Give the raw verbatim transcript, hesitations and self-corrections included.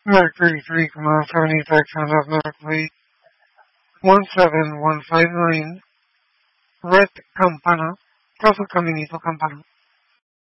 Mark thirty-three, Command seventy, Texan of Mercury, one seven one five nine, Red Campana, Caso Caminito Campana.